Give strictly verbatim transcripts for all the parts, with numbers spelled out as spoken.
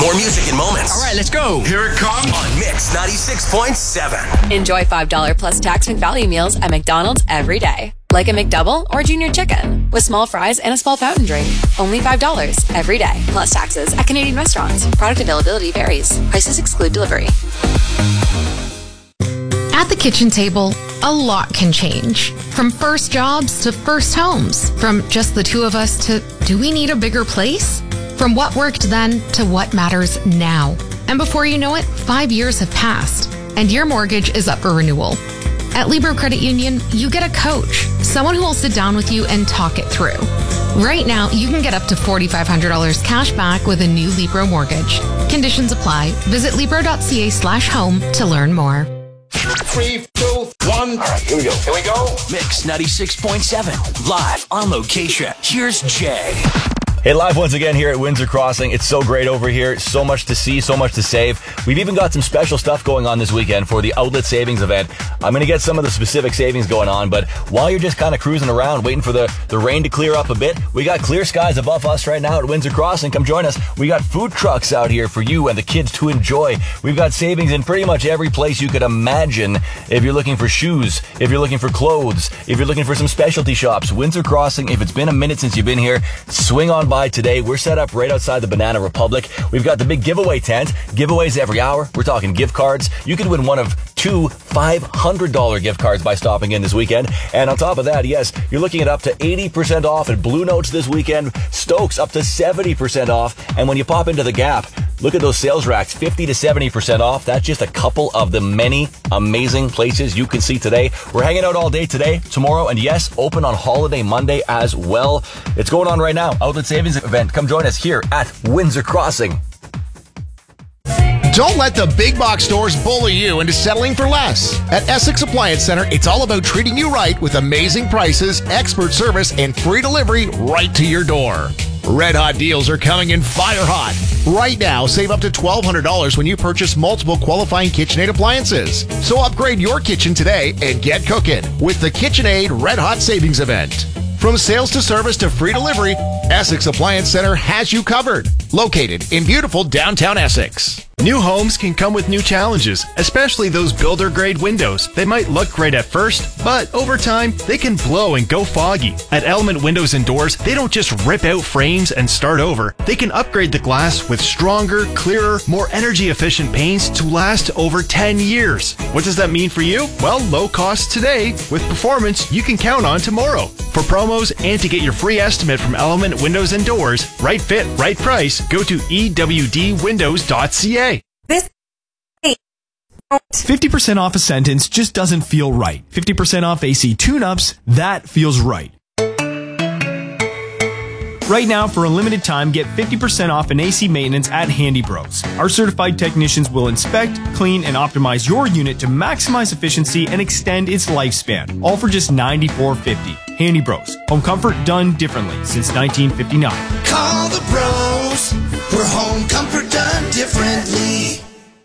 More music and moments. All right, let's go. Here it comes on Mix ninety-six point seven. Enjoy five dollars plus tax McValue meals at McDonald's every day. Like a McDouble or Junior Chicken with small fries and a small fountain drink. Only five dollars every day. Plus taxes at Canadian restaurants. Product availability varies. Prices exclude delivery. At the kitchen table, a lot can change. From first jobs to first homes. From just the two of us to, do we need a bigger place? From what worked then to what matters now. And before you know it, five years have passed, and your mortgage is up for renewal. At Libro Credit Union, you get a coach, someone who will sit down with you and talk it through. Right now, you can get up to four thousand five hundred dollars cash back with a new Libro mortgage. Conditions apply. Visit Libro.ca slash home to learn more. Three, two, one. All right, here we go. Here we go. Mix ninety-six point seven, live on location. Here's Jay. Hey, live once again here at Windsor Crossing. It's so great over here. So much to see, so much to save. We've even got some special stuff going on this weekend for the Outlet Savings event. I'm going to get some of the specific savings going on, but while you're just kind of cruising around waiting for the, the rain to clear up a bit, we got clear skies above us right now at Windsor Crossing. Come join us. We got food trucks out here for you and the kids to enjoy. We've got savings in pretty much every place you could imagine. If you're looking for shoes, if you're looking for clothes, if you're looking for some specialty shops, Windsor Crossing, if it's been a minute since you've been here, swing on by today. We're set up right outside the Banana Republic. We've got the big giveaway tent. Giveaways every hour. We're talking gift cards. You can win one of two five hundred dollars gift cards by stopping in this weekend. And on top of that, yes, you're looking at up to eighty percent off at Blue Notes this weekend. Stokes up to seventy percent off. And when you pop into the Gap, look at those sales racks, fifty to seventy percent off. That's just a couple of the many amazing places you can see today. We're hanging out all day today, tomorrow, and yes, open on holiday Monday as well. It's going on right now. Outlet Savings event. Come join us here at Windsor Crossing. Don't let the big box stores bully you into settling for less. At Essex Appliance Center, it's all about treating you right with amazing prices, expert service, and free delivery right to your door. Red hot deals are coming in fire hot. Right now, save up to twelve hundred dollars when you purchase multiple qualifying KitchenAid appliances. So upgrade your kitchen today and get cooking with the KitchenAid Red Hot Savings Event. From sales to service to free delivery, Essex Appliance Center has you covered. Located in beautiful downtown Essex. New homes can come with new challenges, especially those builder-grade windows. They might look great at first, but over time, they can blow and go foggy. At Element Windows and Doors, they don't just rip out frames and start over. They can upgrade the glass with stronger, clearer, more energy-efficient paints to last over ten years. What does that mean for you? Well, low cost today with performance you can count on tomorrow. For promos and to get your free estimate from Element Windows and Doors, right fit, right price, go to E W D windows dot C A. This fifty percent off a sentence just doesn't feel right. fifty percent off A C tune-ups, that feels right. Right now, for a limited time, get fifty percent off an A C maintenance at Handy Bros. Our certified technicians will inspect, clean, and optimize your unit to maximize efficiency and extend its lifespan, all for just ninety-four fifty. Handy Bros. Home comfort done differently since nineteen fifty-nine. Call the bros for home comfort done differently.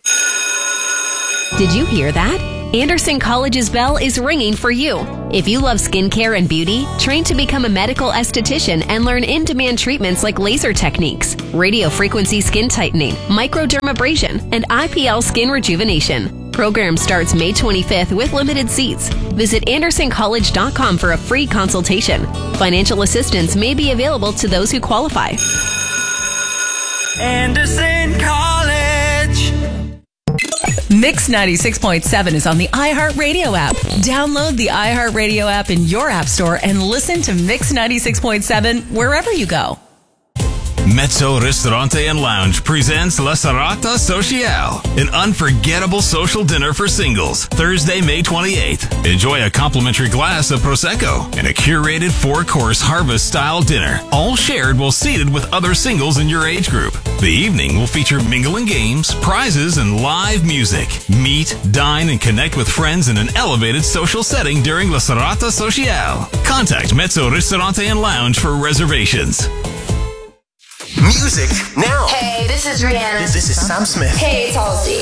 Did you hear that? Anderson College's bell is ringing for you. If you love skincare and beauty, train to become a medical esthetician and learn in-demand treatments like laser techniques, radio frequency skin tightening, microdermabrasion, and I P L skin rejuvenation. Program starts May twenty-fifth with limited seats. Visit anderson college dot com for a free consultation. Financial assistance may be available to those who qualify. Anderson College. Mix ninety-six point seven is on the iHeartRadio app. Download the iHeartRadio app in your app store and listen to Mix ninety-six point seven wherever you go. Mezzo Ristorante and Lounge presents La Serata Sociale, an unforgettable social dinner for singles, Thursday, May twenty-eighth. Enjoy a complimentary glass of Prosecco and a curated four-course harvest-style dinner, all shared while seated with other singles in your age group. The evening will feature mingling games, prizes, and live music. Meet, dine, and connect with friends in an elevated social setting during La Serata Sociale. Contact Mezzo Ristorante and Lounge for reservations. Music now. Hey, this is Rihanna. This is Sam Smith. Hey, it's Halsey.